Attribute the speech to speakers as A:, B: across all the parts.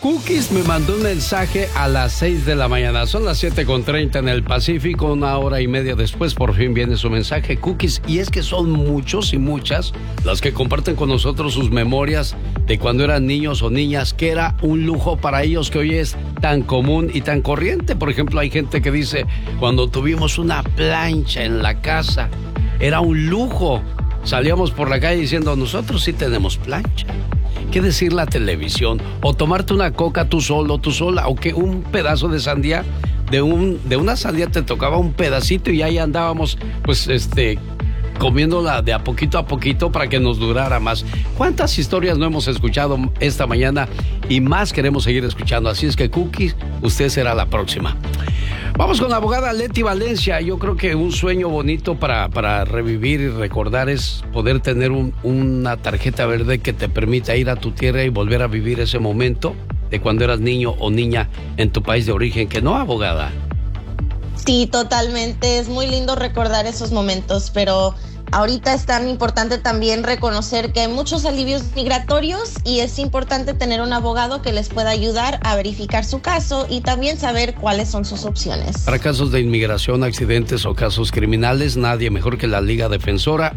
A: Cookies me mandó un mensaje a las 6 de la mañana. Son las 7:30 en el Pacífico. 1 hora y media después, por fin viene su mensaje, Cookies. Y es que son muchos y muchas las que comparten con nosotros sus memorias de cuando eran niños o niñas, que era un lujo para ellos, que hoy es tan común y tan corriente. Por ejemplo, hay gente que dice, cuando tuvimos una plancha en la casa, era un lujo. Salíamos por la calle diciendo, nosotros sí tenemos plancha. ¿Qué decir la televisión? O tomarte una coca tú solo, tú sola, o que un pedazo de sandía, de una sandía te tocaba un pedacito y ahí andábamos, pues, comiéndola de a poquito para que nos durara más. ¿Cuántas historias no hemos escuchado esta mañana? Y más queremos seguir escuchando. Así es que, Cookies, usted será la próxima. Vamos con la abogada Leti Valencia. Yo creo que un sueño bonito para revivir y recordar es poder tener una tarjeta verde que te permita ir a tu tierra y volver a vivir ese momento de cuando eras niño o niña en tu país de origen, ¿que no, abogada?
B: Sí, totalmente. Es muy lindo recordar esos momentos, pero ahorita es tan importante también reconocer que hay muchos alivios migratorios y es importante tener un abogado que les pueda ayudar a verificar su caso y también saber cuáles son sus opciones.
A: Para casos de inmigración, accidentes o casos criminales, nadie mejor que la Liga Defensora.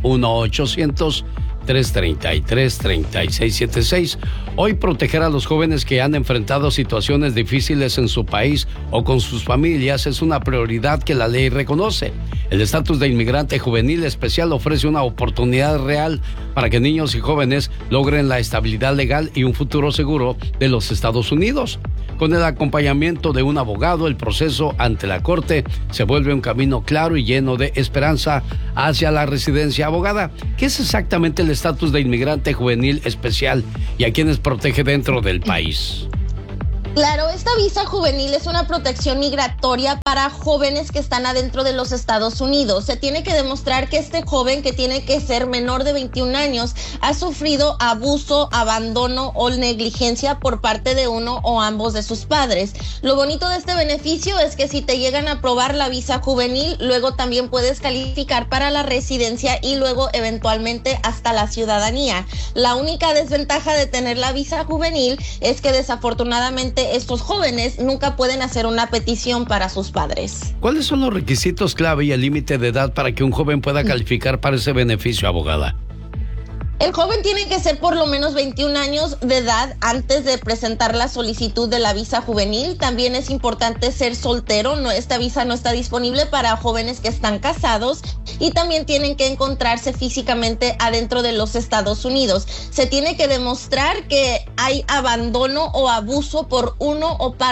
A: 1-800-333-3676. Hoy proteger a los jóvenes que han enfrentado situaciones difíciles en su país o con sus familias es una prioridad que la ley reconoce. El estatus de inmigrante juvenil especial ofrece una oportunidad real para que niños y jóvenes logren la estabilidad legal y un futuro seguro de los Estados Unidos. Con el acompañamiento de un abogado, el proceso ante la corte se vuelve un camino claro y lleno de esperanza hacia la residencia. Abogada, ¿qué es exactamente el estatus de inmigrante juvenil especial y a quienes protege dentro del país?
B: Claro, esta visa juvenil es una protección migratoria para jóvenes que están adentro de los Estados Unidos. Se tiene que demostrar que este joven, que tiene que ser menor de 21 años, ha sufrido abuso, abandono o negligencia por parte de uno o ambos de sus padres. Lo bonito de este beneficio es que si te llegan a aprobar la visa juvenil, luego también puedes calificar para la residencia y luego eventualmente hasta la ciudadanía. La única desventaja de tener la visa juvenil es que desafortunadamente estos jóvenes nunca pueden hacer una petición para sus padres.
A: ¿Cuáles son los requisitos clave y el límite de edad para que un joven pueda calificar para ese beneficio, abogada?
B: El joven tiene que ser por lo menos 21 años de edad antes de presentar la solicitud de la visa juvenil. También es importante ser soltero. Esta visa no está disponible para jóvenes que están casados y también tienen que encontrarse físicamente adentro de los Estados Unidos. Se tiene que demostrar que hay abandono o abuso por uno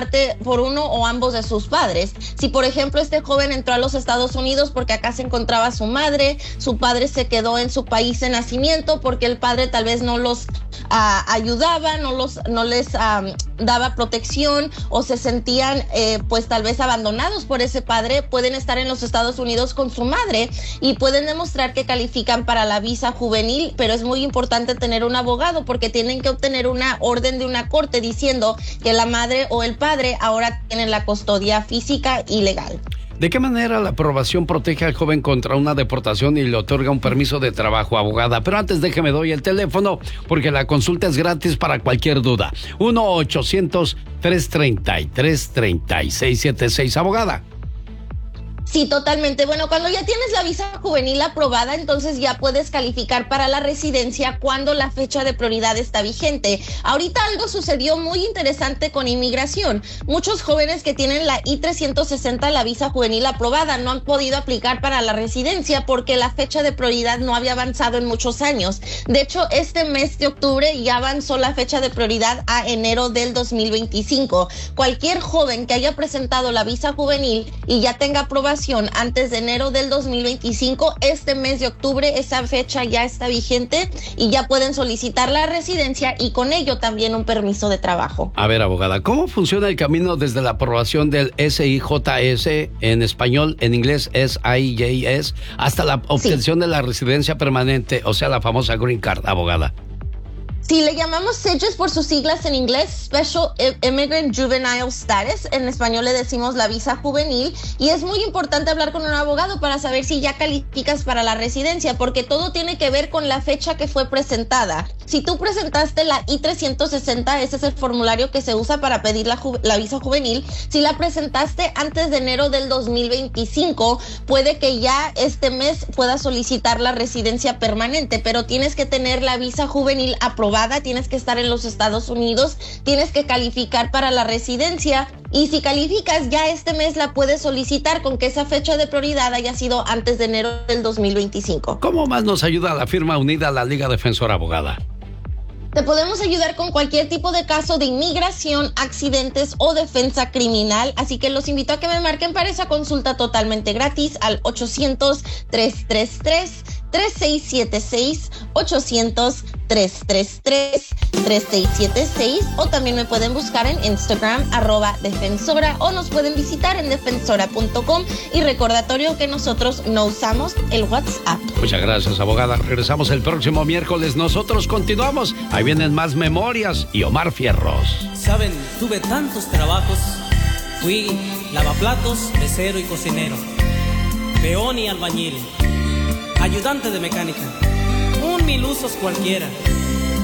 B: o ambos de sus padres. Si, por ejemplo, este joven entró a los Estados Unidos porque acá se encontraba su madre, su padre se quedó en su país de nacimiento porque el padre tal vez no los ayudaba, no les daba protección o se sentían pues tal vez abandonados por ese padre, pueden estar en los Estados Unidos con su madre y pueden demostrar que califican para la visa juvenil, pero es muy importante tener un abogado porque tienen que obtener una orden de una corte diciendo que la madre o el padre ahora tienen la custodia física y legal.
A: ¿De qué manera la aprobación protege al joven contra una deportación y le otorga un permiso de trabajo, abogada? Pero antes déjeme doy el teléfono porque la consulta es gratis para cualquier duda. 1-800-333-3676, abogada.
B: Sí, totalmente. Bueno, cuando ya tienes la visa juvenil aprobada, entonces ya puedes calificar para la residencia cuando la fecha de prioridad está vigente. Ahorita algo sucedió muy interesante con inmigración. Muchos jóvenes que tienen la I-360, la visa juvenil aprobada, no han podido aplicar para la residencia porque la fecha de prioridad no había avanzado en muchos años. De hecho, este mes de octubre ya avanzó la fecha de prioridad a enero del 2025. Cualquier joven que haya presentado la visa juvenil y ya tenga aprobación antes de enero del 2025, este mes de octubre esa fecha ya está vigente y ya pueden solicitar la residencia y con ello también un permiso de trabajo.
A: A ver, abogada, ¿cómo funciona el camino desde la aprobación del SIJS en español, en inglés SIJS, hasta la obtención de la residencia permanente, o sea, la famosa Green Card, abogada?
B: Sí, le llamamos SIJS por sus siglas en inglés, Special Immigrant Juvenile Status. En español le decimos la visa juvenil. Y es muy importante hablar con un abogado para saber si ya calificas para la residencia, porque todo tiene que ver con la fecha que fue presentada. Si tú presentaste la I-360, ese es el formulario que se usa para pedir la visa juvenil. Si la presentaste antes de enero del 2025, puede que ya este mes puedas solicitar la residencia permanente, pero tienes que tener la visa juvenil aprobada, tienes que estar en los Estados Unidos, tienes que calificar para la residencia. Y si calificas, ya este mes la puedes solicitar con que esa fecha de prioridad haya sido antes de enero del 2025.
A: ¿Cómo más nos ayuda la firma unida a la Liga Defensora Abogada?
B: Te podemos ayudar con cualquier tipo de caso de inmigración, accidentes o defensa criminal, así que los invito a que me marquen para esa consulta totalmente gratis al 800-333-3676, 800-333-3676, o también me pueden buscar en Instagram, @defensora, o nos pueden visitar en defensora.com. Y recordatorio que nosotros no usamos el WhatsApp.
A: Muchas gracias, abogada. Regresamos el próximo miércoles. Nosotros continuamos. Ahí vienen más memorias y Omar Fierros.
C: Saben, tuve tantos trabajos. Fui lavaplatos, mesero y cocinero, peón y albañil, ayudante de mecánica, un 1000 usos cualquiera.